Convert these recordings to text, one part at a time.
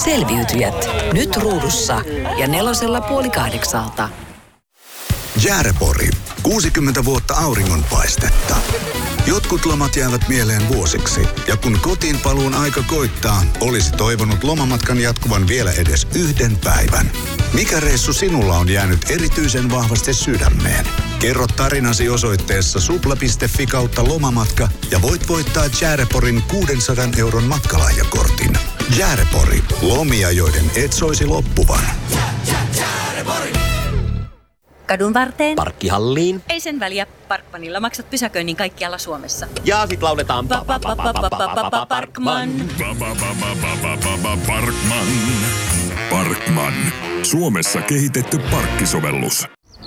Selviytyjät. Nyt ruudussa ja 4:30. Jäärepori. 60 vuotta auringonpaistetta. Jotkut lomat jäävät mieleen vuosiksi. Ja kun kotiin paluun aika koittaa, olisi toivonut lomamatkan jatkuvan vielä edes yhden päivän. Mikä reissu sinulla on jäänyt erityisen vahvasti sydämeen? Kerro tarinasi osoitteessa supla.fi/lomamatka ja voit voittaa Jääreporin 600 € matkalahjakortin. Jäärepori. Lomia, joiden et soisi loppuvan. Kadun varteen. Parkkihalliin. Ei sen väliä. Parkmanilla maksat pysäköinnin kaikkialla Suomessa. Ja sit lauletaan Parkman. Parkman. Suomessa kehitetty parkkisovellus.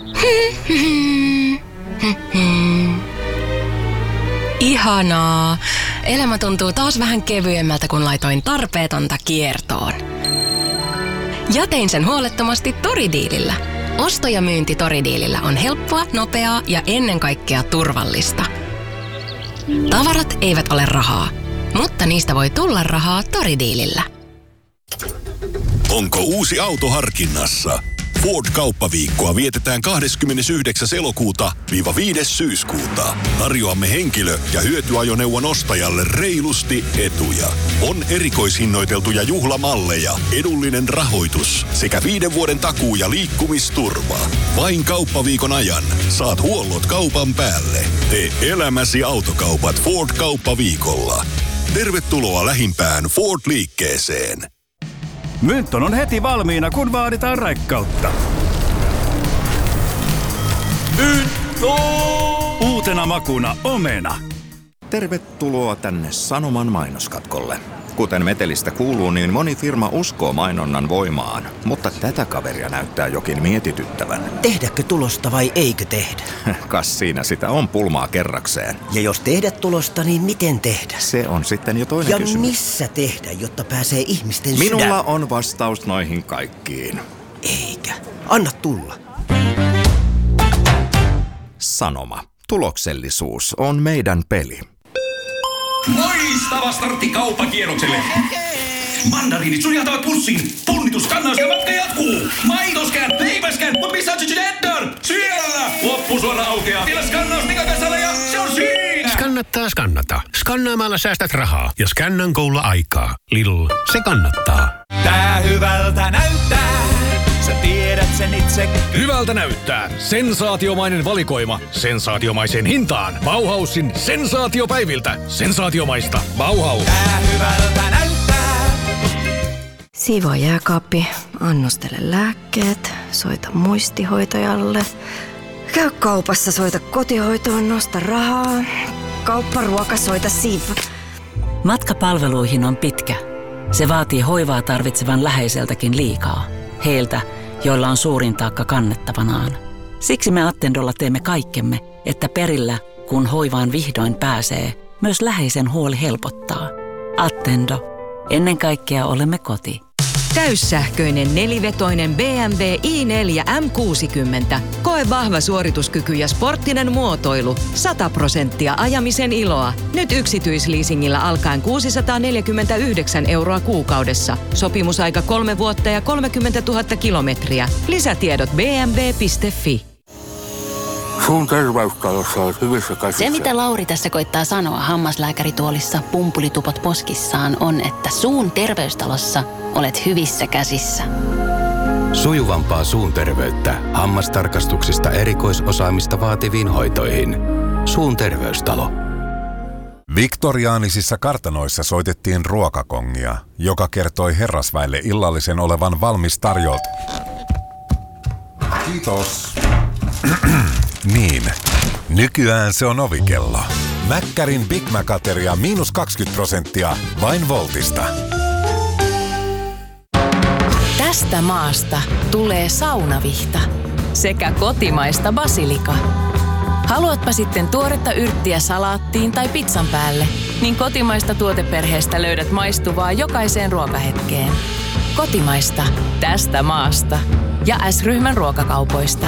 Ihanaa. Elämä tuntuu taas vähän kevyemmältä, kun laitoin tarpeetonta kiertoon. Ja tein sen huolettomasti Toridiilillä. Osto- ja myynti Toridiilillä on helppoa, nopeaa ja ennen kaikkea turvallista. Tavarat eivät ole rahaa, mutta niistä voi tulla rahaa Toridiilillä. Onko uusi auto harkinnassa? Ford-kauppaviikkoa vietetään 29. elokuuta – 5. syyskuuta. Tarjoamme henkilö- ja hyötyajoneuvon ostajalle reilusti etuja. On erikoishinnoiteltuja juhlamalleja, edullinen rahoitus sekä 5 vuoden takuu- ja liikkumisturva. Vain kauppaviikon ajan saat huollot kaupan päälle. Tee elämäsi autokaupat Ford-kauppaviikolla. Tervetuloa lähimpään Ford-liikkeeseen. Mynton on heti valmiina, kun vaaditaan raikkautta. Mynto! Uutena makuna omena. Tervetuloa tänne Sanoman mainoskatkolle. Kuten metelistä kuuluu, niin moni firma uskoo mainonnan voimaan, mutta tätä kaveria näyttää jokin mietityttävän. Tehdäkö tulosta vai eikö tehdä? Kas siinä sitä on pulmaa kerrakseen. Ja jos tehdä tulosta, niin miten tehdä? Se on sitten jo toinen kysymys. Ja missä tehdä, jotta pääsee ihmisten sydän? Minulla on vastaus noihin kaikkiin. Eikä. Anna tulla. Sanoma. Tuloksellisuus on meidän peli. Loistava startti kauppakierrokselle. Mandariinit suljataan pussiin. Punnitus, kannaus ja matka jatkuu. Maitoskään, leipäskään, mutta missä on Cheddar? Siellä! Loppusuora aukeaa. Vielä skannaus Mikakasalla ja se on siinä! Skannata. Skannaamalla säästät rahaa ja Scannan Golla aikaa. Lidl, se kannattaa. Tää hyvältä näyttää. Sä tiedät sen itse. Hyvältä näyttää. Sensaatiomainen valikoima. Sensaatiomaiseen hintaan. Bauhausin sensaatiopäiviltä. Sensaatiomaista. Bauhaus. Tää hyvältä näyttää. Siivoo jääkaappi, annostele lääkkeet, soita muistihoitajalle. Käy kaupassa, soita kotihoitoon, nosta rahaa. Kaupparuoka, soita Siv. Matka palveluihin on pitkä. Se vaatii hoivaa tarvitsevan läheiseltäkin liikaa. Heiltä, joilla on suurin taakka kannettavanaan. Siksi me Attendolla teemme kaikkemme, että perillä, kun hoivaan vihdoin pääsee, myös läheisen huoli helpottaa. Attendo. Ennen kaikkea olemme koti. Täyssähköinen nelivetoinen BMW i4 M60. Koe vahva suorituskyky ja sporttinen muotoilu. 100% ajamisen iloa. Nyt yksityisleasingillä alkaen 649 € kuukaudessa. Sopimusaika 3 vuotta ja 30 000 kilometriä. Lisätiedot bmw.fi. Suun terveystalossa on hyvissä käsissä. Se, mitä Lauri tässä koittaa sanoa hammaslääkärituolissa pumpulitupot poskissaan, on, että suun terveystalossa olet hyvissä käsissä. Sujuvampaa suun terveyttä hammastarkastuksista erikoisosaamista vaativiin hoitoihin. Suun terveystalo. Viktoriaanisissa kartanoissa soitettiin ruokakongia, joka kertoi herrasväelle illallisen olevan valmis tarjolta. Kiitos. Niin, nykyään se on ovikello. Mäkkärin Big Mac-ateria -20% vain Voltista. Tästä maasta tulee saunavihta sekä kotimaista basilika. Haluatpa sitten tuoretta yrttiä salaattiin tai pizzan päälle, niin kotimaista tuoteperheestä löydät maistuvaa jokaiseen ruokahetkeen. Kotimaista tästä maasta ja S-ryhmän ruokakaupoista.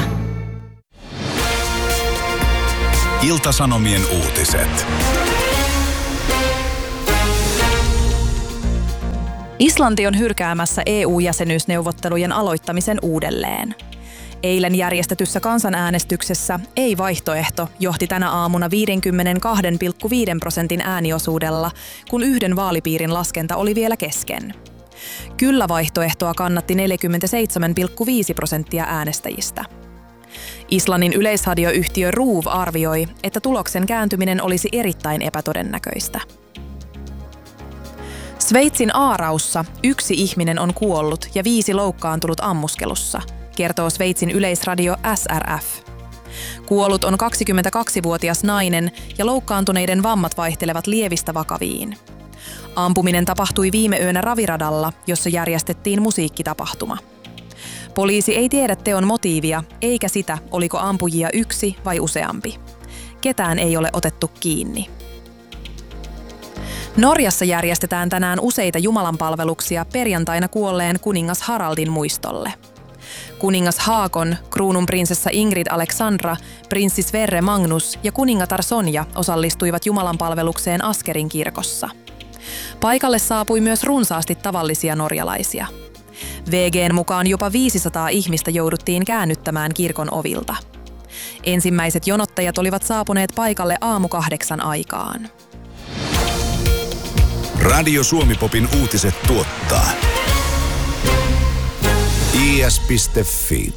Ilta-Sanomien uutiset. Islanti on hylkäämässä EU-jäsenyysneuvottelujen aloittamisen uudelleen. Eilen järjestetyssä kansanäänestyksessä ei-vaihtoehto johti tänä aamuna 52,5% ääniosuudella, kun yhden vaalipiirin laskenta oli vielä kesken. Kyllä-vaihtoehtoa kannatti 47,5% äänestäjistä. Islannin yleisradioyhtiö RÚV arvioi, että tuloksen kääntyminen olisi erittäin epätodennäköistä. Sveitsin Aaraussa 1 ihminen on kuollut ja 5 loukkaantunut ammuskelussa, kertoo Sveitsin yleisradio SRF. Kuollut on 22-vuotias nainen ja loukkaantuneiden vammat vaihtelevat lievistä vakaviin. Ampuminen tapahtui viime yönä raviradalla, jossa järjestettiin musiikkitapahtuma. Poliisi ei tiedä teon motiivia eikä sitä, oliko ampujia 1 vai useampi. Ketään ei ole otettu kiinni. Norjassa järjestetään tänään useita jumalanpalveluksia perjantaina kuolleen kuningas Haraldin muistolle. Kuningas Haakon, kruununprinsessa Ingrid Alexandra, prinssi Sverre Magnus ja kuningatar Sonja osallistuivat jumalanpalvelukseen Askerin kirkossa. Paikalle saapui myös runsaasti tavallisia norjalaisia. VG:n mukaan jopa 500 ihmistä jouduttiin käännyttämään kirkon ovilta. Ensimmäiset jonottajat olivat saapuneet paikalle 7:00 aikaan. Radio Suomi-popin uutiset tuottaa is.fi.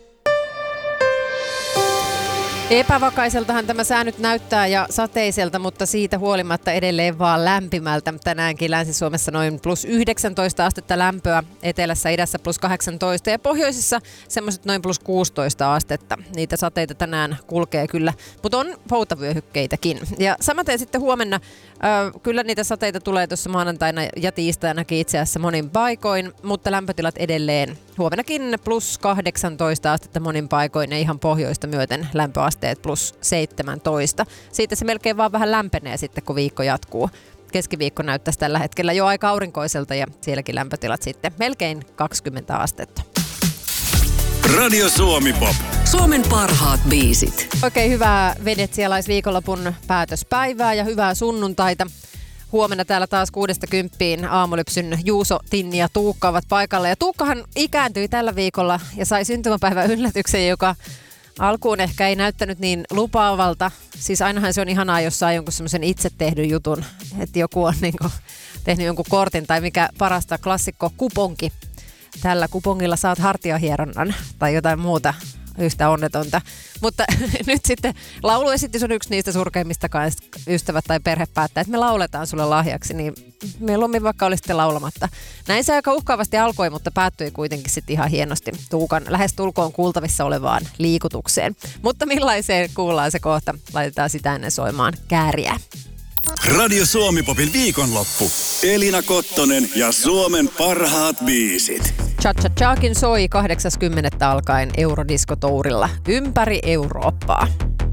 Epävakaiseltahan tämä sää nyt näyttää ja sateiselta, mutta siitä huolimatta edelleen vaan lämpimältä. Tänäänkin Länsi-Suomessa noin +19 astetta lämpöä, etelässä idässä +18 ja pohjoisissa semmoiset noin +16 astetta. Niitä sateita tänään kulkee kyllä, mutta on poutavyöhykkeitäkin. Ja samaten sitten huomenna kyllä niitä sateita tulee tuossa maanantaina ja tiistainakin itse asiassa monin paikoin, mutta lämpötilat edelleen. Huomennakin +18 astetta monin paikoin ja ihan pohjoista myöten lämpöasteet +17. Siitä se melkein vaan vähän lämpenee sitten, kun viikko jatkuu. Keskiviikko näyttäisi tällä hetkellä jo aika aurinkoiselta ja sielläkin lämpötilat sitten melkein 20 astetta. Radio Suomi Pop. Suomen parhaat biisit. Oikein hyvää venetsialaisviikonlopun päätöspäivää ja hyvää sunnuntaita. Huomenna täällä taas 6-10 aamulypsyn Juuso, Tinni ja Tuukka ovat paikalla. Ja Tuukkahan ikääntyi tällä viikolla ja sai syntymäpäivän yllätyksen, joka alkuun ehkä ei näyttänyt niin lupaavalta. Siis ainahan se on ihanaa, jos saa jonkun semmoisen itse tehdyn jutun, että joku on niinku tehnyt jonkun kortin tai mikä parasta, klassikko kuponki. Tällä kupongilla saat hartiahieronnan tai jotain muuta yhtä onnetonta. Mutta nyt sitten lauluesitys on yksi niistä surkeimmista kanssa, ystävät tai perhe päättää, että me lauletaan sulle lahjaksi, niin mieluummin vaikka oli sitten laulamatta. Näin se aika uhkaavasti alkoi, mutta päättyi kuitenkin sitten ihan hienosti Tuukan lähestulkoon kuultavissa olevaan liikutukseen. Mutta millaiseen kuullaan se kohta, laitetaan sitä ennen soimaan Kääriä. Radio Suomi Popin viikonloppu. Elina Kottonen ja Suomen parhaat biisit. Cha-cha-chakin soi 8.10. alkaen Eurodiskotourilla ympäri Eurooppaa.